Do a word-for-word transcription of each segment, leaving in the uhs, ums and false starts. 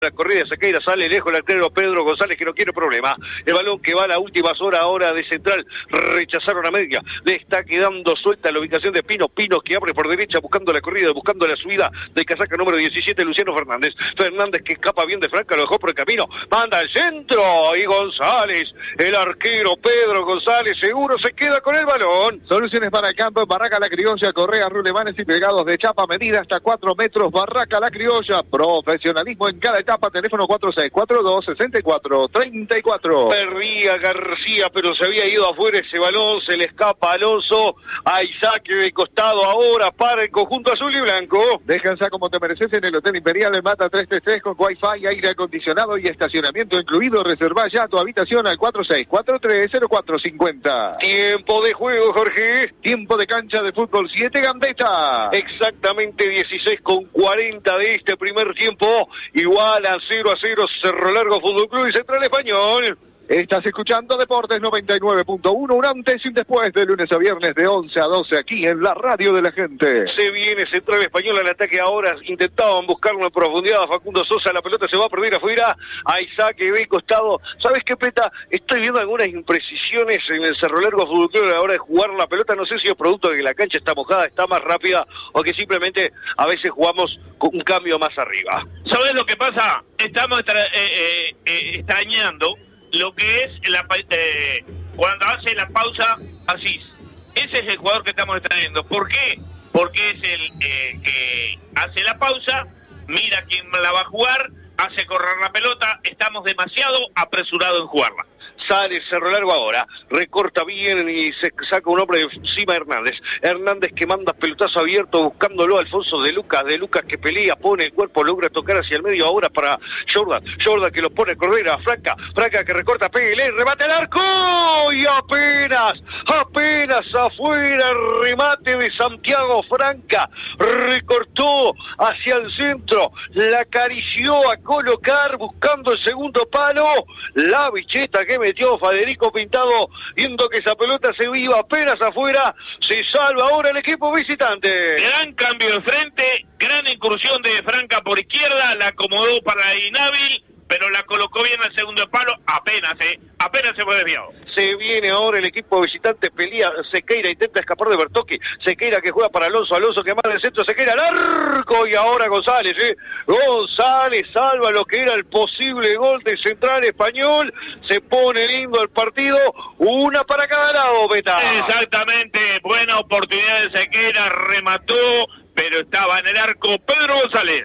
La corrida de Sequeira, sale lejos el arquero Pedro González, que no quiere problema. El balón que va a las últimas horas ahora de central, rechazaron a media, le está quedando suelta la ubicación de Pino, Pino que abre por derecha buscando la corrida, buscando la subida de casaca número diecisiete, Luciano Fernández. Fernández que escapa bien de Franca, lo dejó por el camino, manda al centro, y González, el arquero Pedro González, seguro se queda con el balón. Soluciones para el campo, Barraca La Criolla, Correa, rulemanes y pegados de chapa, medida hasta cuatro metros, Barraca La Criolla, profesionalismo en cada etapa. Teléfono cuatro seis cuatro dos, seis cuatro tres cuatro. Perdía García, pero se había ido afuera ese balón, se le escapa a Alonso, a Isaac de costado ahora para el conjunto azul y blanco. Descansa como te mereces en el Hotel Imperial en Mata tres tres tres con Wi-Fi, aire acondicionado y estacionamiento incluido. Reserva ya tu habitación al cuatro seis cuatro tres, cero cuatro cinco cero. Tiempo de juego, Jorge. Tiempo de cancha de fútbol siete, Gambetta. Exactamente dieciséis con cuarenta de este primer tiempo, igual a cero a cero Cerro Largo Fútbol Club y Central Español. Estás escuchando Deportes noventa y nueve punto uno, un antes y un después, de lunes a viernes de once a doce aquí en la radio de la gente. Se viene Central Español al ataque ahora, intentaban buscarlo en profundidad a Facundo Sosa, la pelota se va a perder afuera, a Isaac que ve costado. ¿Sabes qué, Peta? Estoy viendo algunas imprecisiones en el Cerro Largo Fútbol Club a la hora de jugar la pelota, no sé si es producto de que la cancha está mojada, está más rápida, o que simplemente a veces jugamos con un cambio más arriba. ¿Sabes lo que pasa? Estamos extra, eh, eh, eh, extrañando lo que es la, eh, cuando hace la pausa Asís. Ese es el jugador que estamos extrayendo. ¿Por qué? Porque es el eh, que hace la pausa, mira quién la va a jugar, hace correr la pelota, estamos demasiado apresurados en jugarla. Sale Cerro Largo ahora, recorta bien y se saca un hombre de encima Hernández. Hernández que manda pelotazo abierto buscándolo a Alfonso de Lucas. De Lucas que pelea, pone el cuerpo, logra tocar hacia el medio ahora para Jordan. Jordan que lo pone a Cordera, Franca. Franca que recorta, pégale, remate al arco y apenas, apenas afuera el remate de Santiago Franca. Recortó hacia el centro, la acarició a colocar buscando el segundo palo. La bicheta que metió Federico Pintado, viendo que esa pelota se iba apenas afuera, se salva ahora el equipo visitante. Gran cambio de frente, gran incursión de Franca por izquierda, la acomodó para Inhábil, pero la colocó bien al segundo palo, apenas, eh, apenas se fue desviado. Se viene ahora el equipo visitante, pelea Sequeira, intenta escapar de Bertocchi, Sequeira que juega para Alonso, Alonso que manda el centro, Sequeira al arco y ahora González, eh. González salva lo que era el posible gol de Central Español, se pone lindo el partido, una para cada lado, Beta. Exactamente, buena oportunidad de Sequeira, remató, pero estaba en el arco Pedro González.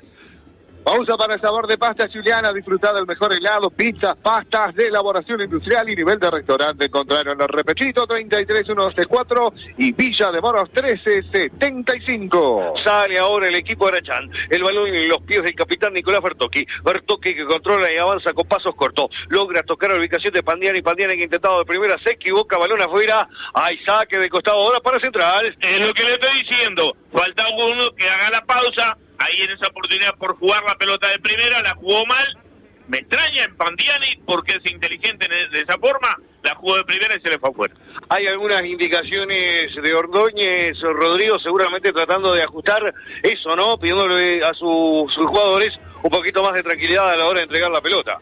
Pausa para el sabor de pasta Juliana, disfrutar del mejor helado, pizzas, pastas de elaboración industrial y nivel de restaurante. Encontraron el Repechito treinta y tres mil ciento cuatro y Villa de Moros trece setenta y cinco. Sale ahora el equipo de Arachán, el balón en los pies del capitán Nicolás Bertocchi. Bertocchi que controla y avanza con pasos cortos, logra tocar la ubicación de Pandiani, Pandiani que intentado de primera, se equivoca, balón afuera, hay saque de costado ahora para Central. Es lo que le estoy diciendo, falta uno que haga la pausa. Ahí en esa oportunidad por jugar la pelota de primera, la jugó mal. Me extraña en Pandiani porque es inteligente de esa forma, la jugó de primera y se le fue afuera. Hay algunas indicaciones de Ordóñez, Rodrigo, seguramente tratando de ajustar eso, ¿no? Pidiéndole a su, sus jugadores un poquito más de tranquilidad a la hora de entregar la pelota.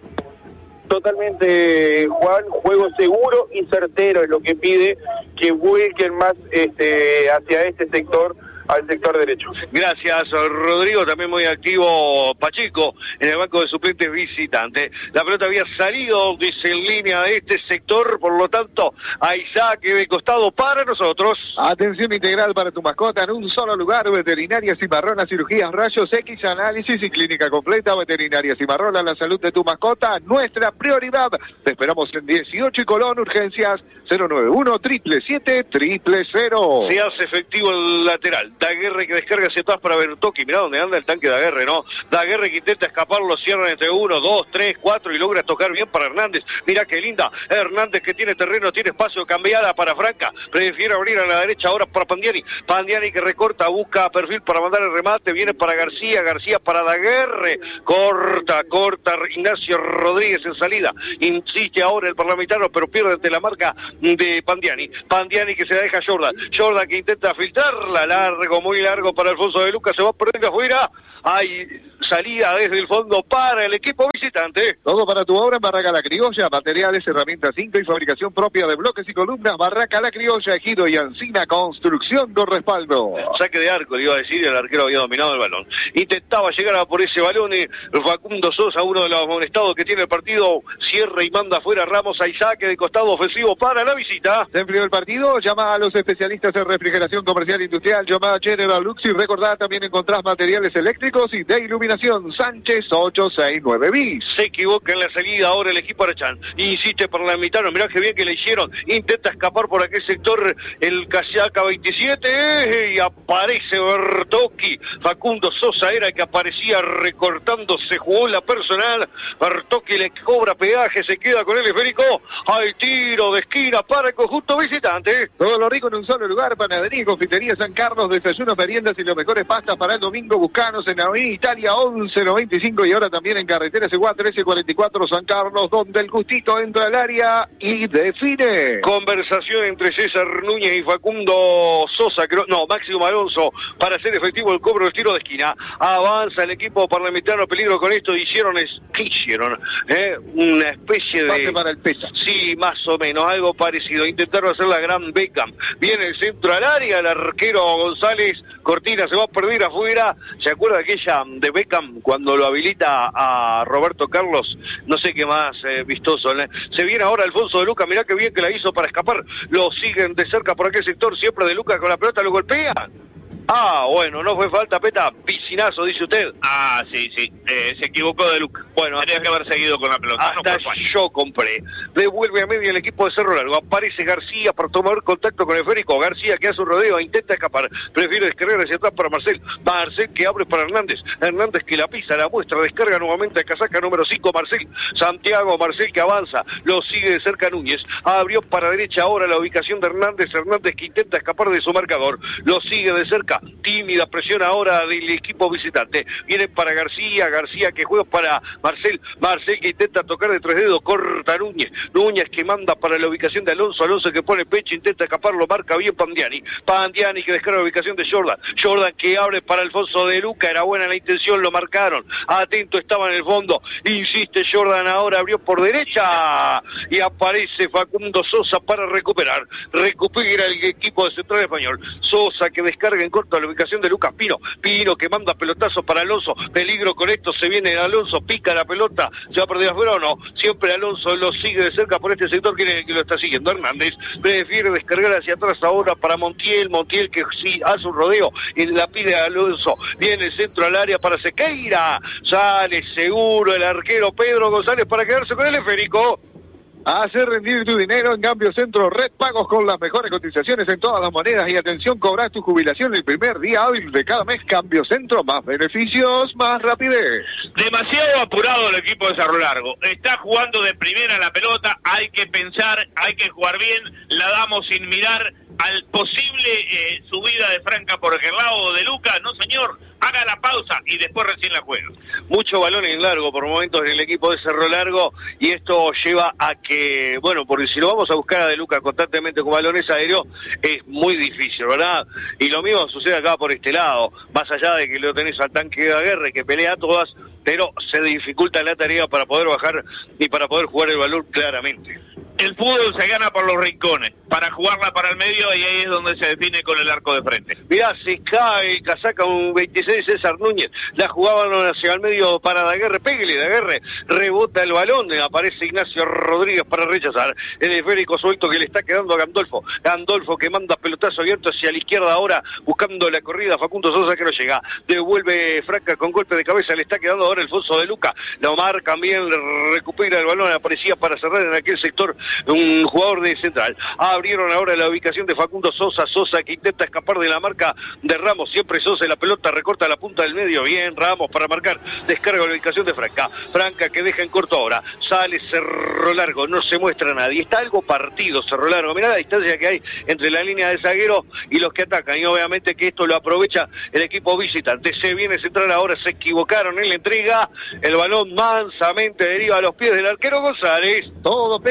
Totalmente, Juan, juego seguro y certero es lo que pide, que vuelquen más este, hacia este sector, al sector derecho. Gracias, Rodrigo. También muy activo Pacheco en el banco de suplentes visitante. La pelota había salido desde en línea de este sector, por lo tanto, a Isaac de costado para nosotros. Atención integral para tu mascota en un solo lugar, Veterinaria Cimarrona, cirugías, rayos X, análisis y clínica completa. Veterinaria Cimarrona, la salud de tu mascota, nuestra prioridad. Te esperamos en dieciocho y Colón, urgencias cero nueve uno, siete siete siete, cero cero. Se hace efectivo el lateral. Daguerre que descarga hacia atrás para Bertocchi. Mirá dónde anda el tanque de Daguerre, ¿no? Daguerre que intenta escapar, lo cierran entre uno, dos, tres, cuatro y logra tocar bien para Hernández. Mirá qué linda. Hernández que tiene terreno, tiene espacio, cambiada para Franca. Prefiere abrir a la derecha ahora para Pandiani. Pandiani que recorta, busca perfil para mandar el remate. Viene para García, García para Daguerre. Corta, corta Ignacio Rodríguez en salida. Insiste ahora el parlamentario, pero pierde ante la marca de Pandiani. Pandiani que se la deja a Jordan. Jordan que intenta filtrarla, largo, muy largo para Alfonso de Lucas, se va perdiendo afuera. Hay salida desde el fondo para el equipo visitante. Todo para tu obra en Barraca La Criolla, materiales, herramientas cinco y fabricación propia de bloques y columnas. Barraca La Criolla, Ejido y Ancina, construcción con respaldo. Saque de arco, le iba a decir, y el arquero había dominado el balón. Intentaba llegar a por ese balón eh, Facundo Sosa, uno de los amonestados que tiene el partido, cierra y manda afuera Ramos, hay saque de costado ofensivo para la visita. Se enfrió el partido, llama a los especialistas en refrigeración comercial e industrial, llama a General Lux y recordá, también encontrás materiales eléctricos y de iluminación. Sánchez ochocientos sesenta y nueve bis. Se equivoca en la salida ahora el equipo Arachán, insiste por la mitad, no, mirá que bien que le hicieron, intenta escapar por aquel sector el Casiaca veintisiete eh, y aparece Bertocchi. Facundo Sosa era el que aparecía recortando, se jugó la personal, Bertocchi le cobra peaje, se queda con el esférico, hay tiro de esquina para el conjunto visitante. Todo lo rico en un solo lugar, panadería y confitería San Carlos, desayunos, meriendas y los mejores pastas para el domingo. Buscanos en Avenida Italia once noventa y cinco y ahora también en carretera Seguá trece cuarenta y cuatro San Carlos, donde el gustito entra al área y define. Conversación entre César Núñez y Facundo Sosa, creo, no, Máximo Alonso, para hacer efectivo el cobro del tiro de esquina. Avanza el equipo parlamentario, peligro con esto, hicieron, es, ¿qué hicieron? ¿Eh? Una especie de... Pase para el pesa. Sí, más o menos, algo parecido. Intentaron hacer la gran Beckham. Viene el centro al área, el arquero González Cortina se va a perder afuera. ¿Se acuerda aquella de Beckham cuando lo habilita a Roberto Carlos? No sé qué más eh, vistoso. ¿eh? Se viene ahora Alfonso de Luca, mirá qué bien que la hizo para escapar. Lo siguen de cerca por aquel sector, siempre de Luca con la pelota, lo golpea. Ah, bueno, no fue falta, Peta, piscinazo, dice usted. Ah, sí, sí, eh, se equivocó de Luca. Bueno, tenía que haber seguido con la pelota. Hasta no yo compré. Devuelve a media el equipo de Cerro Largo. Aparece García para tomar contacto con el esférico. García que hace un rodeo, intenta escapar. Prefiere descargar hacia atrás para Marcel. Marcel que abre para Hernández. Hernández que la pisa, la muestra, descarga nuevamente a casaca número cinco, Marcel. Santiago, Marcel que avanza. Lo sigue de cerca Núñez. Abrió para derecha ahora la ubicación de Hernández. Hernández que intenta escapar de su marcador. Lo sigue de cerca. Tímida presión ahora del equipo visitante. Viene para García. García que juega para Marcel. Marcel que intenta tocar de tres dedos, corta Núñez. Núñez que manda para la ubicación de Alonso. Alonso que pone pecho, intenta escaparlo, marca bien Pandiani. Pandiani que descarga la ubicación de Jordan. Jordan que abre para Alfonso de Luca. Era buena la intención, lo marcaron. Atento estaba en el fondo. Insiste Jordan ahora, abrió por derecha. Y aparece Facundo Sosa para recuperar. Recupera el equipo de Central Español. Sosa que descarga en corto la ubicación de Lucas Pino. Pino que manda pelotazo para Alonso. Peligro con esto, se viene Alonso, pica la pelota. ¿Se va a perder afuera o no? Siempre Alonso lo sigue de cerca por este sector que, que lo está siguiendo. Hernández prefiere descargar hacia atrás ahora para Montiel. Montiel que sí hace un rodeo y la pide a Alonso. Viene el centro al área para Sequeira. Sale seguro el arquero Pedro González para quedarse con el esférico. Hacer rendir tu dinero en Cambio Centro Red, pagos con las mejores cotizaciones en todas las monedas y atención, cobrar tu jubilación el primer día hábil de cada mes. Cambio Centro, más beneficios, más rapidez. Demasiado apurado el equipo de Cerro Largo. Está jugando de primera la pelota, hay que pensar, hay que jugar bien, la damos sin mirar al posible eh, subida de Franca por el lado de Luca. No señor, haga la pausa y después recién la juega. Mucho balón en largo por momentos en el equipo de Cerro Largo y esto lleva a que, bueno, porque si lo vamos a buscar a De Luca constantemente con balones aéreos es muy difícil, ¿verdad? Y lo mismo sucede acá por este lado, más allá de que lo tenés al tanque de Aguerre que pelea a todas, pero se dificulta la tarea para poder bajar y para poder jugar el balón claramente. El fútbol se gana por los rincones, para jugarla para el medio y ahí es donde se define con el arco de frente. Mirá, se cae, casaca un veintiséis César Núñez, la jugaban hacia el medio para Daguerre, pégale Daguerre, rebota el balón, aparece Ignacio Rodríguez para rechazar, el esférico suelto que le está quedando a Gandolfo, Gandolfo que manda pelotazo abierto hacia la izquierda ahora, buscando la corrida, Facundo Sosa que no llega, devuelve Franca con golpe de cabeza, le está quedando ahora Alfonso de Luca, lo marcan bien, recupera el balón, aparecía para cerrar en aquel sector un jugador de Central. Abrieron ahora la ubicación de Facundo Sosa, Sosa que intenta escapar de la marca de Ramos, siempre Sosa, la pelota recorta la punta del medio, bien Ramos para marcar, descarga la ubicación de Franca, Franca que deja en corto ahora, sale Cerro Largo, no se muestra nadie, está algo partido Cerro Largo, mirá la distancia que hay entre la línea de zaguero y los que atacan, y obviamente que esto lo aprovecha el equipo visitante. Se viene Central ahora, se equivocaron en la entrega, el balón mansamente deriva a los pies del arquero González. Todo pesca, todo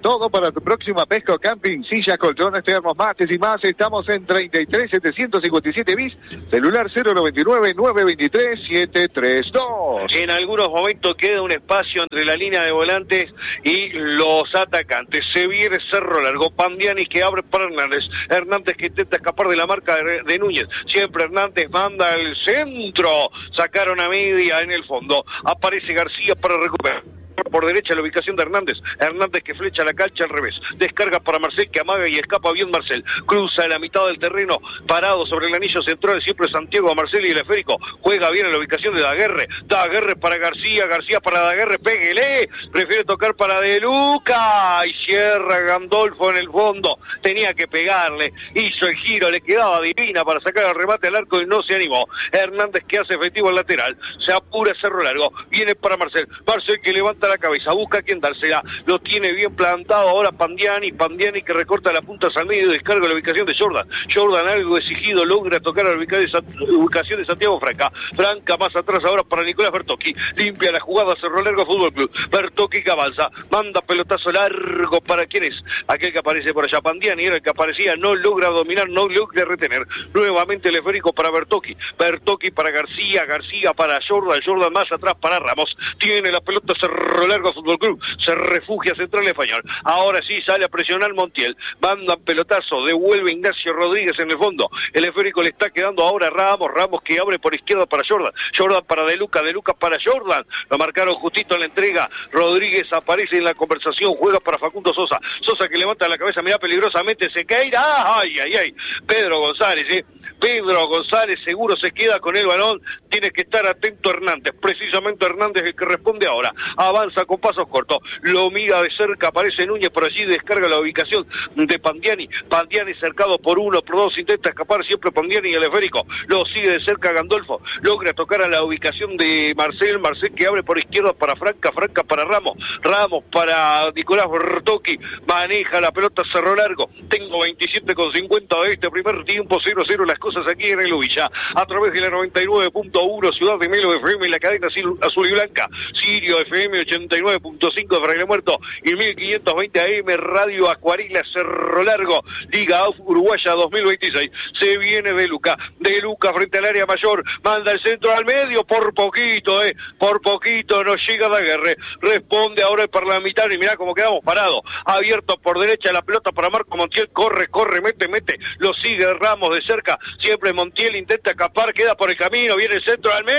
todo para tu próxima pesca o camping, sillas, colchones, termos, mates y más. Estamos en treinta y tres setecientos cincuenta y siete bis, celular cero noventa y nueve, nueve veintitrés, setecientos treinta y dos. En algunos momentos queda un espacio entre la línea de volantes y los atacantes. Se viene Cerro Largo, Pandiani que abre para Hernández. Hernández que intenta escapar de la marca de, de Núñez. Siempre Hernández manda al centro. Sacaron a media en el fondo. Aparece García para recuperar. Por derecha la ubicación de Hernández. Hernández que flecha la cancha al revés. Descarga para Marcel que amaga y escapa bien Marcel. Cruza la mitad del terreno parado sobre el anillo central. Siempre Santiago, Marcel y el esférico. Juega bien en la ubicación de Daguerre. Daguerre para García. García para Daguerre. Péguele. Prefiere tocar para De Luca. Y cierra Gandolfo en el fondo. Tenía que pegarle. Hizo el giro. Le quedaba divina para sacar el remate al arco y no se animó. Hernández que hace efectivo el lateral. Se apura Cerro Largo. Viene para Marcel. Marcel que levanta la cabeza, busca a quien dársela, lo tiene bien plantado ahora Pandiani, Pandiani que recorta la punta al medio y descarga la ubicación de Jordan, Jordan algo exigido, logra tocar la ubicación de Santiago Franca, Franca más atrás ahora para Nicolás Bertocchi, limpia la jugada Cerro Largo Fútbol Club, Bertocchi que avanza, manda pelotazo largo para quién es, aquel que aparece por allá, Pandiani era el que aparecía, no logra dominar, no logra retener, nuevamente el esférico para Bertocchi, Bertocchi para García, García para Jordan, Jordan más atrás para Ramos, tiene la pelota Cerro Largo Fútbol Club, se refugia Central Español, ahora sí sale a presionar Montiel, mandan pelotazo, devuelve Ignacio Rodríguez en el fondo, el esférico le está quedando ahora a Ramos, Ramos que abre por izquierda para Jordan, Jordan para De Luca, De Luca para Jordan, lo marcaron justito en la entrega, Rodríguez aparece en la conversación, juega para Facundo Sosa, Sosa que levanta la cabeza, mira peligrosamente, se cae, ay, ay, ay, Pedro González, eh, Pedro González seguro se queda con el balón, tiene que estar atento Hernández, precisamente Hernández el que responde ahora, avanza con pasos cortos, lo mira de cerca, aparece Núñez por allí, descarga la ubicación de Pandiani, Pandiani cercado por uno, por dos, intenta escapar siempre Pandiani y el esférico, lo sigue de cerca Gandolfo, logra tocar a la ubicación de Marcel, Marcel que abre por izquierda para Franca, Franca para Ramos, Ramos para Nicolás Bertocchi, maneja la pelota Cerro Largo, tengo veintisiete con cincuenta de este primer tiempo, cero cero las cosas aquí en el Ubilla, a través de la noventa y nueve punto uno Ciudad de Melo F M, la cadena azul y blanca, Sirio F M ochenta y nueve punto cinco de Fraile Muerto y mil quinientos veinte A M Radio Acuarela Cerro Largo, Liga Uruguaya dos mil veintiséis, se viene De Luca, De Luca frente al área mayor, manda el centro al medio, por poquito, eh, por poquito no llega Daguerre, responde ahora el parlamentario y mirá cómo quedamos parados, abierto por derecha la pelota para Marco Montiel, corre, corre, mete, mete, lo sigue Ramos de cerca, siempre Montiel intenta escapar, queda por el camino, viene el centro al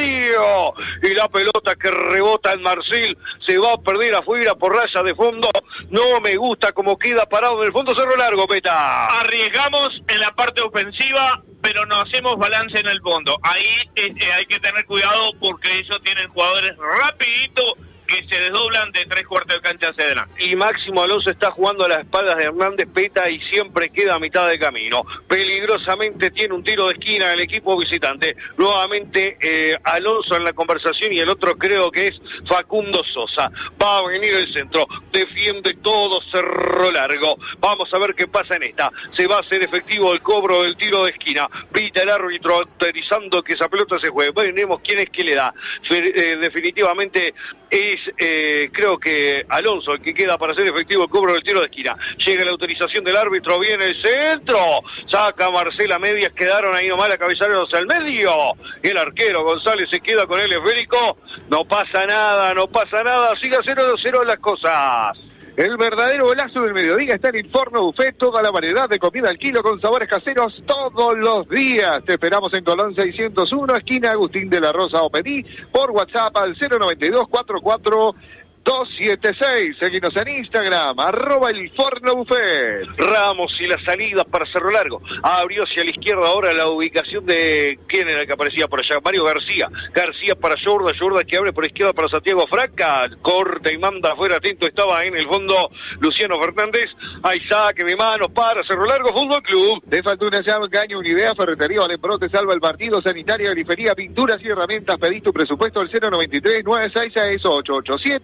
medio y la pelota que rebota en Marcil se va a perder afuera por raya de fondo, no me gusta como queda parado en el fondo Cerro Largo, Peta. Arriesgamos en la parte ofensiva, pero no hacemos balance en el fondo, ahí eh, hay que tener cuidado porque ellos tienen jugadores rapidito que se desdoblan de tres cuartos de cancha hacia adelante. Y Máximo Alonso está jugando a las espaldas de Hernández Peta y siempre queda a mitad de camino. Peligrosamente tiene un tiro de esquina el equipo visitante. Nuevamente eh, Alonso en la conversación y el otro creo que es Facundo Sosa. Va a venir el centro, defiende todo Cerro Largo. Vamos a ver qué pasa en esta. Se va a hacer efectivo el cobro del tiro de esquina. Pita el árbitro autorizando que esa pelota se juegue. Veremos quién es que le da. Eh, definitivamente es eh, creo que Alonso el que queda para hacer efectivo el cobro del tiro de esquina. Llega la autorización del árbitro, viene el centro, saca Marcela Medias, quedaron ahí nomás la cabezada hacia el medio, y el arquero González se queda con el esférico, no pasa nada, no pasa nada, siga cero cero las cosas. El verdadero golazo del mediodía está en Inforno Buffet, toda la variedad de comida al kilo con sabores caseros todos los días. Te esperamos en Colón seiscientos uno, esquina Agustín de la Rosa o pedí por WhatsApp al cero noventa y dos, cuarenta y cuatro, dos setenta y seis. Seguinos en Instagram, arroba el Forno Buffet. Ramos y la salida para Cerro Largo. Abrió hacia la izquierda ahora la ubicación de... ¿Quién era el que aparecía por allá? Mario García. García para Jordan, Jordan que abre por izquierda para Santiago Franca. Corta y manda afuera, atento estaba en el fondo Luciano Fernández. Hay saque de manos para Cerro Largo Fútbol Club. Te faltó una llave, caño, una idea, Ferretería Valenpro te salva el partido, sanitaria, grifería, pinturas y herramientas. Pedí tu presupuesto al cero noventa y tres, nueve seis seis, ocho ocho siete. Valen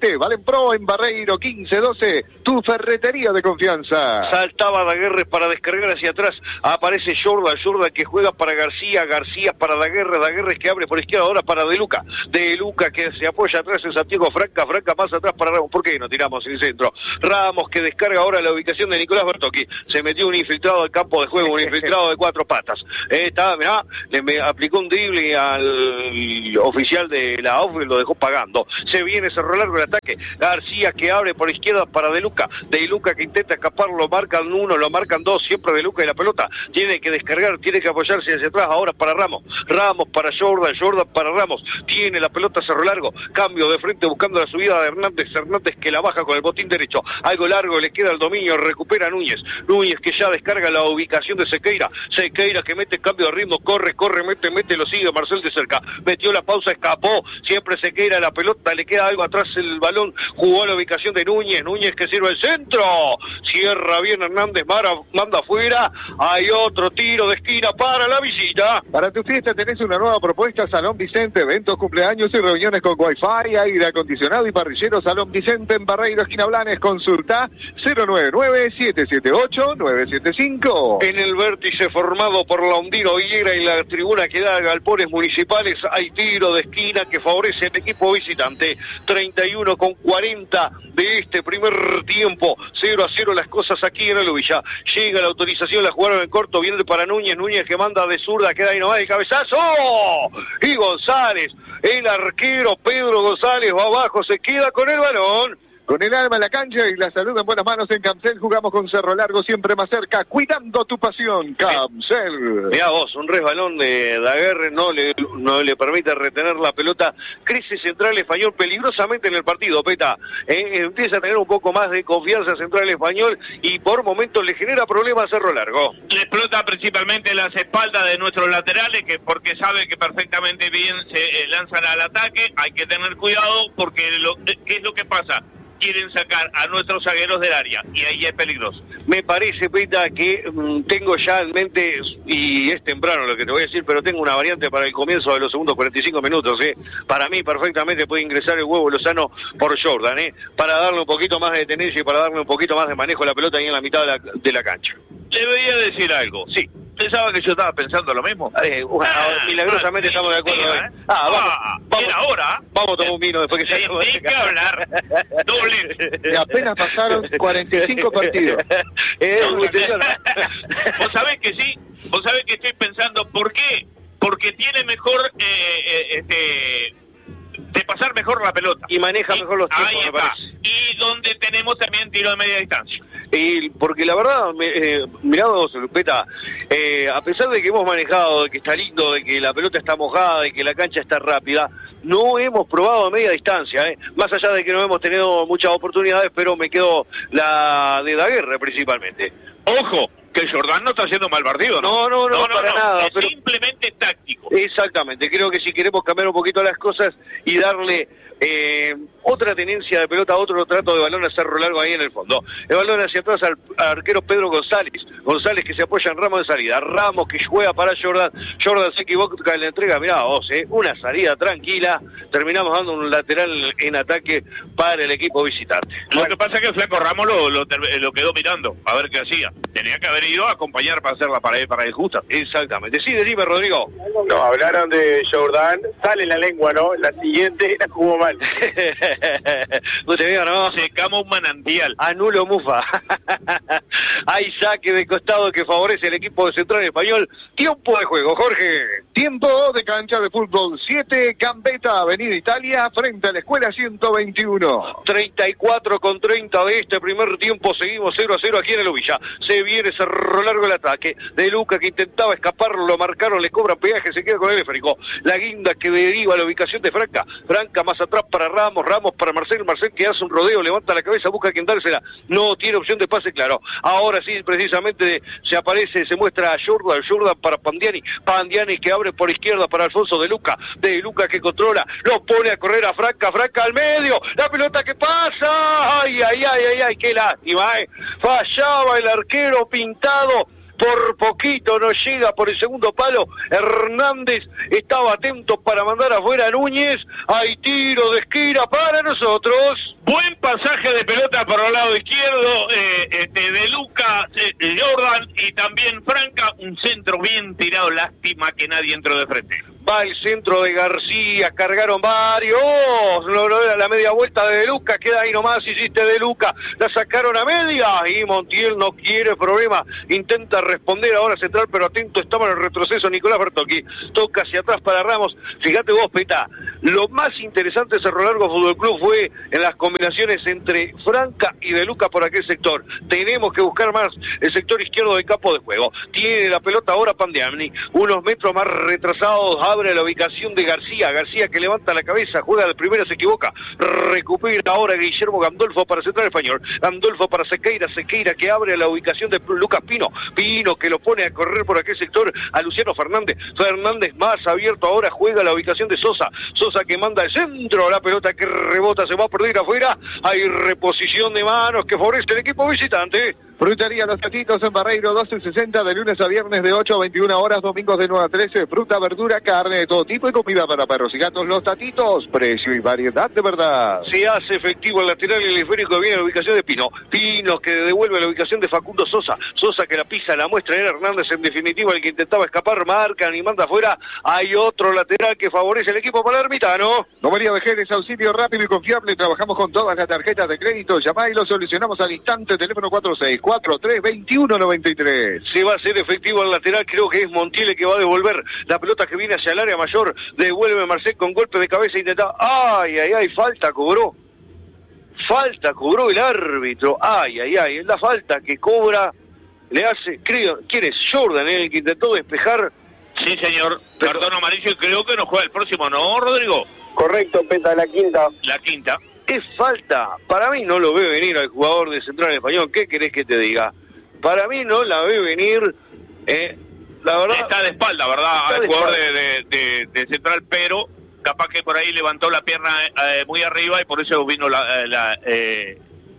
Pro en Barreiro quince doce, tu ferretería de confianza. Saltaba Daguerre para descargar hacia atrás, aparece Jordan, Jordan que juega para García, García para Daguerre, Daguerre que abre por izquierda ahora para De Luca, De Luca que se apoya atrás en Santiago Franca, Franca más atrás para Ramos, ¿por qué no tiramos en el centro? Ramos que descarga ahora la ubicación de Nicolás Bertocchi, se metió un infiltrado al campo de juego, un infiltrado de cuatro patas, eh, está, mirá, le me aplicó un drible al oficial de la O F y lo dejó pagando, se viene Cerro Largo el ataque, García que abre por izquierda para De Luca, De Luca que intenta escapar, lo marcan uno, lo marcan dos, siempre De Luca y la pelota, tiene que descargar, tiene que apoyarse hacia atrás, ahora para Ramos, Ramos para Jordan, Jordan para Ramos, tiene la pelota Cerro Largo, cambio de frente buscando la subida de Hernández, Hernández que la baja con el botín derecho, algo largo, le queda el dominio, recupera Núñez, Núñez que ya descarga la ubicación de Sequeira, Sequeira que mete cambio de ritmo, corre, corre, mete, mete, lo sigue Marcel de cerca, metió la pausa, escapó, siempre Sequeira la pelota, le queda algo atrás el balón, jugó a la ubicación de Núñez, Núñez que sirve el centro, cierra bien Hernández, Mara, manda afuera, hay otro tiro de esquina para la visita. Para tu fiesta tenés una nueva propuesta, Salón Vicente, eventos, cumpleaños y reuniones con wifi, aire acondicionado y parrillero. Salón Vicente en Barreiro, esquina Blanes, consulta cero nueve nueve, siete siete ocho, nueve siete cinco. En el vértice formado por la Ondino Villera y la tribuna que da a galpones municipales, hay tiro de esquina que favorece al equipo visitante. treinta y uno con cuarenta de este primer tiempo, cero a cero las cosas aquí en el Villa. Llega la autorización, la jugaron en corto, viene para Núñez, Núñez que manda de zurda, queda ahí nomás de cabezazo, y González, el arquero Pedro González va abajo, se queda con el balón. Con el alma en la cancha y la salud en buenas manos en Camcel, jugamos con Cerro Largo siempre más cerca, cuidando tu pasión, Camcel. Mirá vos, un resbalón de Daguerre no le, no le permite retener la pelota, crece Central Español peligrosamente en el partido, Peta, eh, empieza a tener un poco más de confianza Central Español y por momentos le genera problemas a Cerro Largo. Le explota principalmente las espaldas de nuestros laterales, que porque sabe que perfectamente bien se eh, lanzan al ataque, hay que tener cuidado porque lo, ¿qué es lo que pasa? Quieren sacar a nuestros zagueros del área y ahí es peligroso. Me parece, Peta, que mmm, tengo ya en mente, y es temprano lo que te voy a decir, pero tengo una variante para el comienzo de los segundos cuarenta y cinco minutos. ¿eh? Para mí perfectamente puede ingresar el huevo Lozano por Jordan, ¿eh? para darle un poquito más de tenencia y para darle un poquito más de manejo a la pelota ahí en la mitad de la, de la cancha. Le voy a decir algo. Sí. ¿Pensaba que yo estaba pensando lo mismo? Eh, uh, ah, milagrosamente ah, estamos de acuerdo. Mira, ¿eh? Ah, vamos, ah, vamos, ahora. Vamos a tomar un vino después que ya estamos. Hay que hablar. Doble. Y apenas pasaron cuarenta y cinco partidos. eh, no, Vos sabés que sí. Vos sabés que estoy pensando, ¿por qué? Porque tiene mejor, eh, eh, este... de pasar mejor la pelota. Y maneja y, mejor los tiempos, ahí me está. parece. Y donde tenemos también tiro de media distancia. Y porque la verdad, eh, mirá vos, Peta, eh, a pesar de que hemos manejado, de que está lindo, de que la pelota está mojada, de que la cancha está rápida, no hemos probado a media distancia, ¿eh? Más allá de que no hemos tenido muchas oportunidades, pero me quedo la de Daguerre principalmente. Ojo, que Jordan no está haciendo mal partido, ¿no? No, no, no, no, no para no, nada. Es pero... simplemente táctico. Exactamente, creo que si queremos cambiar un poquito las cosas y darle eh, otra tenencia de pelota, otro trato de balón a Cerro Largo ahí en el fondo. El balón hacia atrás al, al arquero Pedro González. González que se apoya en Ramos de salida. Ramos que juega para Jordan. Jordan se equivoca en la entrega. Mirá vos, eh, una salida tranquila. Terminamos dando un lateral en ataque para el equipo visitante. Lo bueno. que pasa es que el flaco Ramos lo, lo, lo quedó mirando a ver qué hacía. Tenía que haber ido a acompañar para hacer la pared para el justa. Exactamente. Sí, decime, Rodrigo. No, hablaron de Jordan. Sale la lengua, ¿no? La siguiente la jugó mal. No te digo, no. Secamos un manantial. Anulo Mufa. Hay saque de costado que favorece al equipo de Central Español. Tiempo de juego, Jorge. Tiempo de cancha de fútbol siete, Gambetta, Avenida Italia, frente a la Escuela ciento veintiuno. treinta y cuatro con treinta de este primer tiempo. Seguimos cero a cero aquí en el Villa. Se viene Cerro Largo el ataque. De Luca que intentaba escapar, lo marcaron, le cobran peaje, se queda con el esférico. La guinda que deriva a la ubicación de Franca. Franca más atrás para Ramos, Ramos para Marcel, Marcel que hace un rodeo, levanta la cabeza, busca quien dársela, no tiene opción de pase, claro. Ahora sí, precisamente se aparece, se muestra a Jordan, Jordan para Pandiani, Pandiani que abre por izquierda para Alfonso De Luca, De Luca que controla, lo pone a correr a Franca, Franca al medio, la pelota que pasa, ay, ay, ay, ay, ay, qué lástima, eh. Fallaba el arquero Pintado. Por poquito no llega por el segundo palo. Hernández estaba atento para mandar afuera a Núñez. Hay tiro de esquina para nosotros. Buen pasaje de pelota por el lado izquierdo eh, este, de Luca, eh, Jordan y también Franca, un centro bien tirado, lástima que nadie entró de frente. Va el centro de García, cargaron varios, lo logra la media vuelta de De Luca, queda ahí nomás, hiciste De Luca, la sacaron a media y Montiel no quiere problema, intenta responder ahora central, pero atento, estaba en el retroceso Nicolás Bertocchi, toca hacia atrás para Ramos, fíjate vos, Peta, lo más interesante de Cerro Largo Fútbol Club fue en las combinaciones entre Franca y De Luca por aquel sector, tenemos que buscar más el sector izquierdo del campo de juego, tiene la pelota ahora Pandiani, unos metros más retrasados, abre la ubicación de García, García que levanta la cabeza, juega la primera, se equivoca, recupera ahora Guillermo Gandolfo para Central Español, Gandolfo para Sequeira, Sequeira que abre la ubicación de Lucas Pino, Pino que lo pone a correr por aquel sector a Luciano Fernández, Fernández más abierto ahora, juega la ubicación de Sosa, Sosa que manda el centro, la pelota que rebota, se va a perder afuera, hay reposición de manos que favorece el equipo visitante. Frutería Los Tatitos en Barreiro doce sesenta de lunes a viernes de ocho a veintiuna horas, domingos de nueve a trece, fruta, verdura, carne de todo tipo y comida para perros y gatos. Los Tatitos, precio y variedad de verdad. Se hace efectivo el lateral y el esférico que viene a la ubicación de Pino, Pino que devuelve la ubicación de Facundo Sosa, Sosa que la pisa, la muestra era Hernández en definitiva, el que intentaba escapar, marcan y manda afuera, hay otro lateral que favorece el equipo palermitano. Nomería Vejeres, auxilio rápido y confiable, trabajamos con todas las tarjetas de crédito, llamá y lo solucionamos al instante, teléfono cuatro seis cuatro tres veintiuno noventa y tres. Se va a hacer efectivo el lateral, creo que es Montiel el que va a devolver la pelota que viene hacia el área mayor, devuelve Marcel con golpe de cabeza, intenta, ay, ay, ay, falta cobró, falta cobró el árbitro, ay, ay, ay, es la falta que cobra, le hace, creo, ¿quién es? Jordan, ¿eh? El que intentó despejar. Sí, señor, pero... cartón amarillo y creo que no juega el próximo, ¿no, Rodrigo? Correcto, Peta, la quinta. La quinta. Es falta, para mí no lo ve venir al jugador de Central Español, ¿qué querés que te diga? Para mí no la ve venir, eh, la verdad... Está de espalda, ¿verdad? Al jugador de, de, de, de Central, pero capaz que por ahí levantó la pierna eh, muy arriba y por eso vino la, la, eh,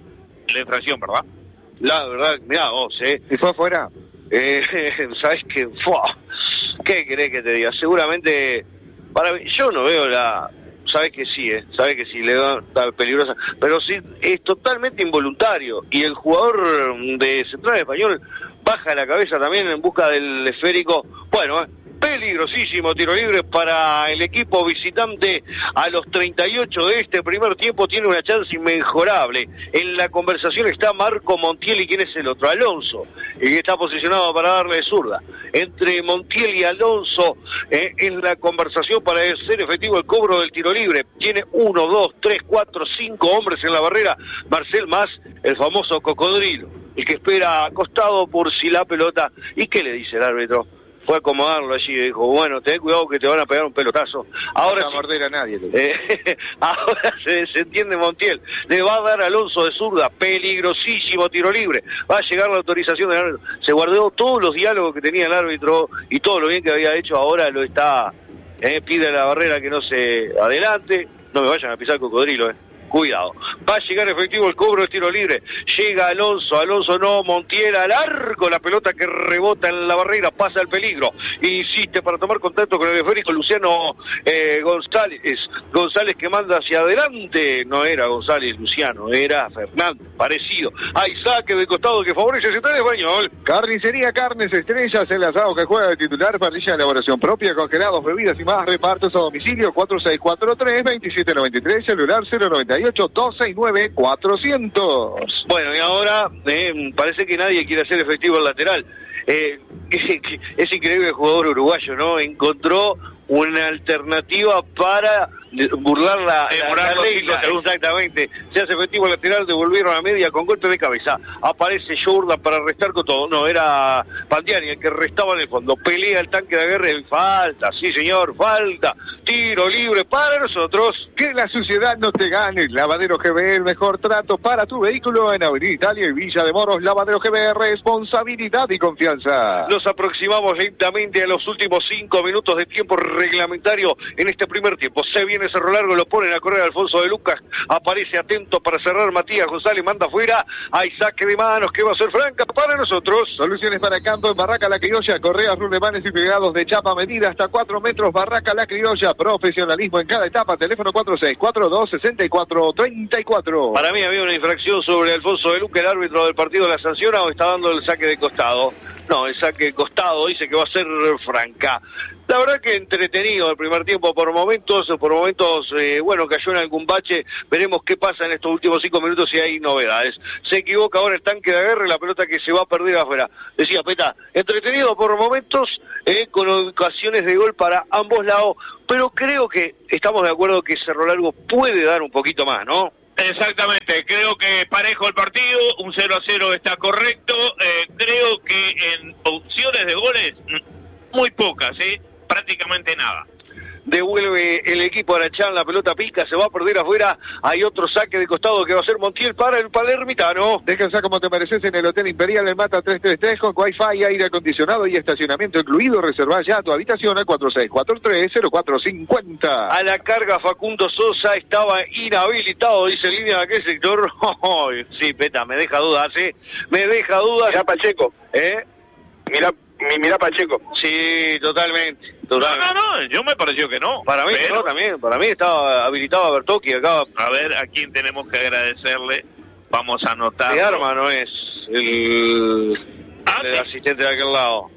la infracción, ¿verdad? La verdad, mirá vos, ¿eh? ¿Y fue afuera? Eh, ¿Sabés qué? Fua, ¿qué querés que te diga? Seguramente, para mí, yo no veo la... Sabes que sí, eh, sabes que sí, le da, da peligrosa, pero sí, es totalmente involuntario, y el jugador de Central Español baja la cabeza también en busca del esférico, bueno, eh, peligrosísimo tiro libre para el equipo visitante a los treinta y ocho de este primer tiempo, tiene una chance inmejorable. En la conversación está Marco Montiel y ¿quién es el otro? Alonso, el que está posicionado para darle zurda. Entre Montiel y Alonso eh, en la conversación para ser efectivo el cobro del tiro libre. Tiene uno, dos, tres, cuatro, cinco hombres en la barrera. Marcel más, el famoso cocodrilo, el que espera acostado por si la pelota. ¿Y qué le dice el árbitro? Fue a acomodarlo allí y dijo, bueno, ten cuidado que te van a pegar un pelotazo. Ahora no va a morder a nadie. Eh, ahora se desentiende Montiel. Le va a dar a Alonso de zurda. Peligrosísimo tiro libre. Va a llegar la autorización del árbitro. Se guardó todos los diálogos que tenía el árbitro y todo lo bien que había hecho. Ahora lo está... Eh, pide a la barrera que no se adelante. No me vayan a pisar cocodrilo, eh. Cuidado, va a llegar efectivo el cobro del tiro libre, llega Alonso, Alonso no, Montiel al arco, la pelota que rebota en la barrera, pasa el peligro, insiste para tomar contacto con el esférico Luciano eh, González, González que manda hacia adelante, no era González Luciano, era Fernández, parecido, hay saque de costado que favorece el Central Español. Carnicería Carnes Estrellas, el asado que juega de titular, parrilla de elaboración propia, congelados, bebidas y más, repartos a domicilio, cuatro seis cuatro tres, veintisiete noventa y tres, celular cero noventa y ocho, dos seis nueve, cuatrocientos. Bueno, y ahora eh, parece que nadie quiere hacer efectivo el lateral. Eh, es increíble el jugador uruguayo, ¿no? Encontró una alternativa para burlar la, la, la regla, exactamente. Se hace efectivo el lateral, devolvieron a media con golpe de cabeza. Aparece Jordan para restar con todo. No, era Pandiani el que restaba en el fondo. Pelea el tanque de guerra y falta. Sí, señor, falta. Tiro libre para nosotros. Que la suciedad no te gane. Lavadero G B, el mejor trato para tu vehículo en Avenida Italia y Villa de Moros. Lavadero G B, responsabilidad y confianza. Nos aproximamos lentamente a los últimos cinco minutos de tiempo reglamentario en este primer tiempo. Se viene viene Cerro Largo, lo ponen a correr Alfonso de Lucas, aparece atento para cerrar Matías González, manda afuera, hay saque de manos que va a ser franca para nosotros. Soluciones para campo en Barraca La Criolla, correas, rulemanes y pegados de chapa, medida hasta cuatro metros, Barraca La Criolla, profesionalismo en cada etapa, teléfono cuatro seis cuatro dos, seis cuatro tres cuatro. Para mí había una infracción sobre Alfonso de Lucas, el árbitro del partido la sanciona o está dando el saque de costado. No, el saque de costado dice que va a ser franca. La verdad que entretenido el primer tiempo por momentos, por momentos, eh, bueno, cayó en algún bache, veremos qué pasa en estos últimos cinco minutos si hay novedades. Se equivoca ahora el tanque de agarre, la pelota que se va a perder afuera. Decía Peta, entretenido por momentos, eh, con ocasiones de gol para ambos lados, pero creo que estamos de acuerdo que Cerro Largo puede dar un poquito más, ¿no? Exactamente, creo que parejo el partido, un cero a cero está correcto, eh, creo que en opciones de goles, muy pocas, ¿eh? Prácticamente nada. Devuelve el equipo Arachán, la pelota pica, se va a perder afuera, hay otro saque de costado que va a ser Montiel para el palermitano. Descansa como te mereces en el Hotel Imperial El Mata tres tres tres con Wi-Fi, aire acondicionado y estacionamiento incluido. Reserva ya tu habitación al cuatro seis cuatro tres, cero cuatro cinco cero. A la carga Facundo Sosa estaba inhabilitado, dice en línea de aquel sector. Oh, sí, Peta, me deja dudas, ¿eh? Me deja dudas. Mirá Pacheco, ¿Eh? mirá, mirá Pacheco. Sí, totalmente. Totalmente. No, no, no, yo me pareció que no. Para mí, pero... no, también. Para mí estaba habilitado a Bertocchi acá. A ver, a quién tenemos que agradecerle. Vamos a anotar. De Arma no es el, Ah, el sí. asistente de aquel lado.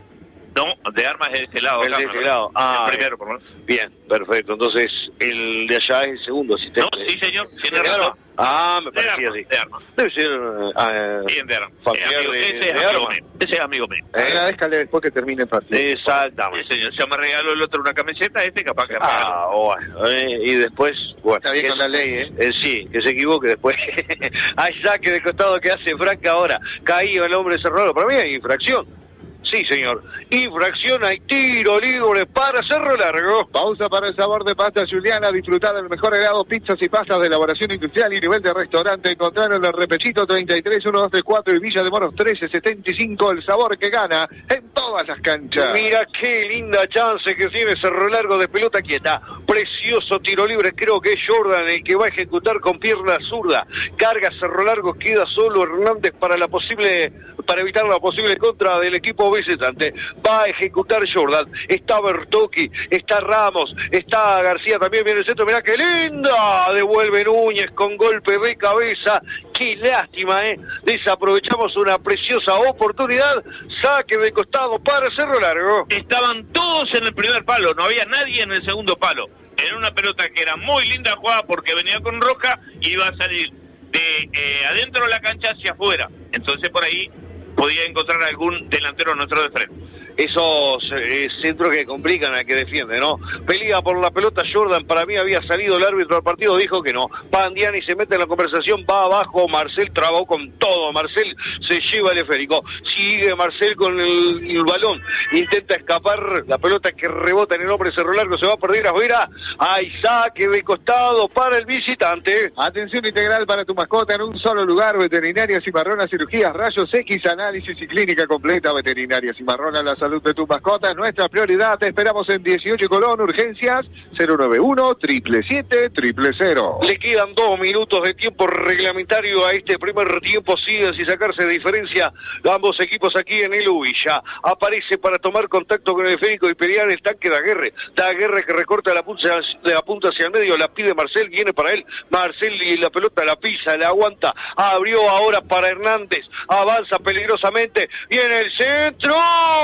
No, de Armas es de este lado. El acá, de ¿no? este lado. Ah, el primero, por lo menos. Bien, perfecto. Entonces, el de allá es el segundo asistente. No, sí, señor. Tiene ¿De razón. Arma? Ah, me De parecía Armas, así. de Armas. Debe ser... eh, Bien, de Armas. familiar Eh, amigo, de- ese de es amigo Armas. mío. Ese es amigo mío. ¿Eh? Agradezcale después que termine el partido. Exactamente. Sí, señor. Ya me regaló el otro una camiseta, este capaz que Ah, bueno, eh, y después, bueno, Está bien que con se- la ley, ¿eh? eh, sí, que se equivoque después. Hay saque de costado que hace Franca ahora, caído el hombre Cerro. Para mí hay infracción. Sí, señor. Infracción, hay tiro libre para Cerro Largo. Pausa para el sabor de pasta Juliana. Disfrutar del mejor helado, pizzas y pastas de elaboración industrial y nivel de restaurante. Encontrar en el Repechito treinta y tres, uno dos tres cuatro y Villa de Moros trece setenta y cinco. El sabor que gana en todas las canchas. Mira qué linda chance que tiene Cerro Largo de pelota quieta. Precioso tiro libre, creo que es Jordan el que va a ejecutar con pierna zurda. Carga Cerro Largo, queda solo Hernández para la posible, para evitar la posible contra del equipo visitante. Va a ejecutar Jordan. Está Bertocchi, está Ramos, está García también, viene el centro. Mirá qué linda. Devuelve Núñez con golpe de cabeza. Qué lástima, ¿eh? Desaprovechamos una preciosa oportunidad. Saque de costado para Cerro Largo. Estaban todos en el primer palo, no había nadie en el segundo palo. Era una pelota que era muy linda jugada porque venía con roja y iba a salir de eh, adentro de la cancha hacia afuera. Entonces por ahí podía encontrar algún delantero nuestro de frente. Esos eh, centros que complican al que defiende, ¿no? Pelea por la pelota Jordan, para mí había salido el árbitro del partido, dijo que no. Pandiani se mete en la conversación, va abajo, Marcel trabó con todo, Marcel se lleva el esférico, sigue Marcel con el, el balón, intenta escapar, la pelota que rebota en el hombre Cerro Largo, se va a perder afuera, hay saque de costado para el visitante. Atención integral para tu mascota en un solo lugar. Veterinaria Cimarrona, cirugías, rayos X, análisis y clínica completa. Veterinaria Cimarrona, la salud de tu mascota es nuestra prioridad. Te esperamos en dieciocho Colón, urgencias cero nueve uno, siete siete siete cero cero. Le quedan dos minutos de tiempo reglamentario a este primer tiempo. Siguen sin sacarse de diferencia ambos equipos aquí en el Ubilla. Aparece para tomar contacto con el esférico y pelear el tanque de Aguerre. Aguerre que recorta la punta, de la punta hacia el medio. La pide Marcel, viene para él. Marcel y la pelota la pisa, la aguanta. Abrió ahora para Hernández. Avanza peligrosamente. Viene el centro.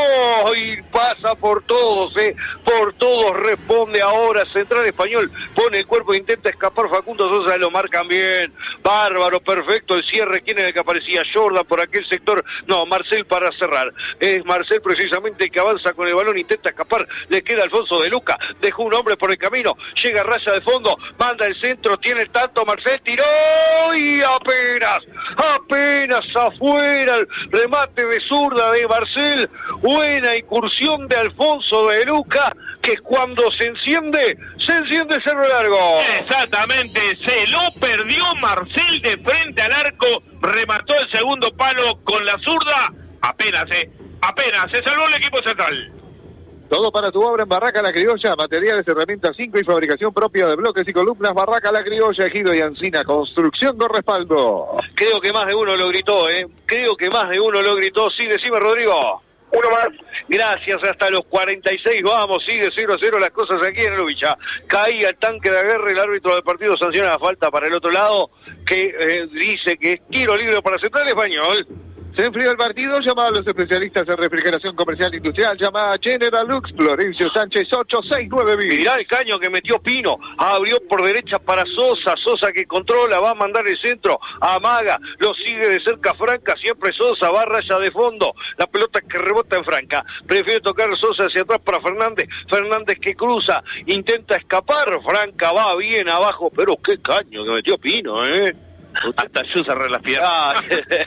Y pasa por todos, eh. Por todos responde ahora Central Español. Pone el cuerpo, intenta escapar Facundo Sosa, lo marcan bien. Bárbaro, perfecto el cierre. ¿Quién era el que aparecía? Jordan por aquel sector. No, Marcel para cerrar. Es Marcel precisamente el que avanza con el balón, intenta escapar. Le queda Alfonso de Luca. Dejó un hombre por el camino. Llega a raya de fondo. Manda el centro. Tiene el tanto. Marcel tiró y apenas, apenas afuera el remate de zurda de Marcel. Buena incursión de Alfonso de Luca, que cuando se enciende, se enciende Cerro Largo. Exactamente, se lo perdió Marcel de frente al arco, remató el segundo palo con la zurda, apenas, eh, apenas, se salvó el equipo central. Todo para tu obra en Barraca La Criolla, materiales, herramientas cinco y fabricación propia de bloques y columnas. Barraca La Criolla, Ejido y Ancina, construcción con respaldo. Creo que más de uno lo gritó, ¿eh? Creo que más de uno lo gritó. Sí, decime, Rodrigo. Uno más. Gracias, hasta los cuarenta y seis vamos, sigue cero a cero las cosas aquí en Lubicha. Caía el tanque de guerra, el árbitro del partido sanciona la falta para el otro lado, que eh, dice que es tiro libre para Central Español. Se enfrió el partido, llamaba a los especialistas en refrigeración comercial industrial, llamada General Lux, Florencio Sánchez ocho seis nueve mil. Mirá el caño que metió Pino, abrió por derecha para Sosa, Sosa que controla, va a mandar el centro, amaga, lo sigue de cerca Franca, siempre Sosa, va a raya de fondo, la pelota que rebota en Franca, prefiere tocar Sosa hacia atrás para Fernández, Fernández que cruza, intenta escapar, Franca va bien abajo, pero qué caño que metió Pino, eh. Hasta yo cerré las piernas. Ah,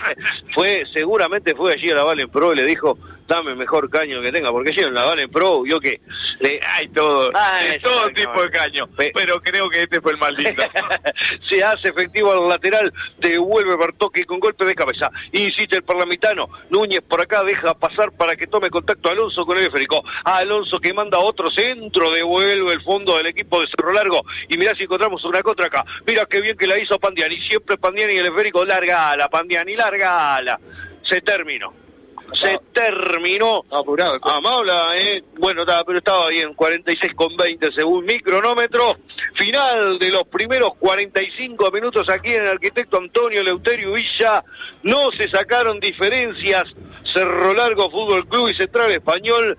fue, seguramente fue allí a la Valen Pro y le dijo, dame mejor caño que tenga, porque allí en la Valen Pro, yo que le, hay todo, ah, hay todo tipo de caño, Pe pero creo que este fue el más lindo. Se hace efectivo al lateral, devuelve Bertocchi con golpe de cabeza, insiste el parlamentano, Núñez por acá deja pasar para que tome contacto Alonso con el esférico, Alonso que manda otro centro, devuelve el fondo del equipo de Cerro Largo, y mirá si encontramos una contra acá, mira qué bien que la hizo Pandiani, siempre Pandiani y el esférico, largala Pandiani, largala, se terminó. Se terminó. Apurado. Amabla, eh. Bueno, estaba, pero estaba bien, cuarenta y seis con veinte según mi cronómetro. Final de los primeros cuarenta y cinco minutos aquí en el Arquitecto Antonio Eleuterio Villa. No se sacaron diferencias. Cerro Largo Fútbol Club y Central Español.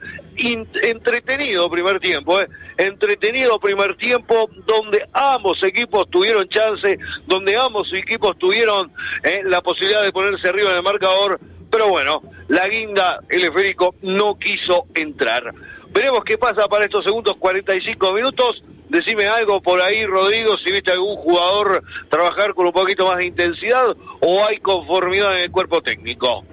Entretenido primer tiempo, eh. Entretenido primer tiempo donde ambos equipos tuvieron chance, donde ambos equipos tuvieron eh, la posibilidad de ponerse arriba en el marcador. Pero bueno, la guinda, el esférico, no quiso entrar. Veremos qué pasa para estos segundos cuarenta y cinco minutos. Decime algo por ahí, Rodrigo, si viste algún jugador trabajar con un poquito más de intensidad o hay conformidad en el cuerpo técnico.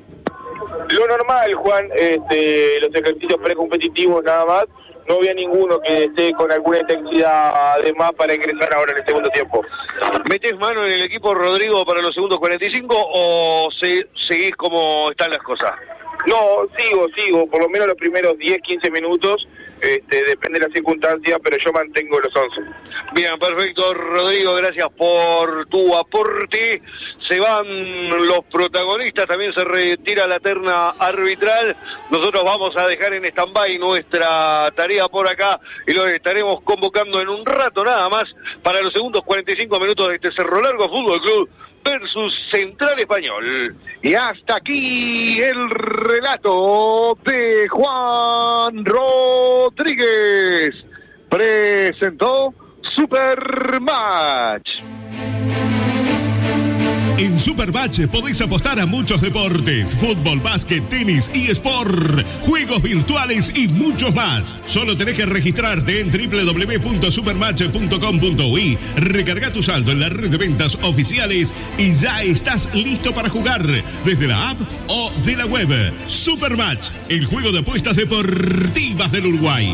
Lo normal, Juan, este, los ejercicios precompetitivos nada más. No había ninguno que esté con alguna intensidad además para ingresar ahora en el segundo tiempo. ¿Metés mano en el equipo, Rodrigo, para los segundos cuarenta y cinco o se, seguís como están las cosas? No, sigo, sigo, por lo menos los primeros diez, quince minutos, este, depende de la circunstancia, pero yo mantengo los once. Bien, perfecto, Rodrigo, gracias por tu aporte. Se van los protagonistas, también se retira la terna arbitral. Nosotros vamos a dejar en stand-by nuestra tarea por acá y los estaremos convocando en un rato nada más para los segundos cuarenta y cinco minutos de este Cerro Largo Fútbol Club versus Central Español. Y hasta aquí el relato de Juan Rodríguez. Presentó Supermatch. En Supermatch podéis apostar a muchos deportes: fútbol, básquet, tenis, eSport, juegos virtuales y muchos más. Solo tenés que registrarte en doble u doble u doble u punto supermatch punto com punto u i, recarga tu saldo en la red de ventas oficiales y ya estás listo para jugar desde la app o de la web. Supermatch, el juego de apuestas deportivas del Uruguay.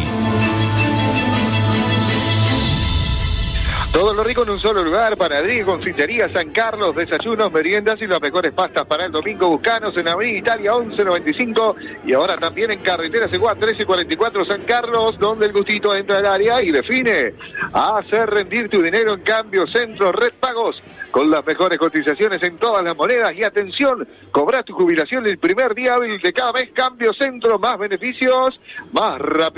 Todo lo rico en un solo lugar, panadería y confitería San Carlos, desayunos, meriendas y las mejores pastas para el domingo. Buscanos en Avenida Italia once noventa y cinco y ahora también en Carretera Seguá trece cuarenta y cuatro San Carlos, donde el gustito entra al área y define. Hacer rendir tu dinero en Cambio Centro Red Pagos, con las mejores cotizaciones en todas las monedas. Y atención, cobras tu jubilación el primer día hábil de cada mes. Cambio Centro, más beneficios, más rápido.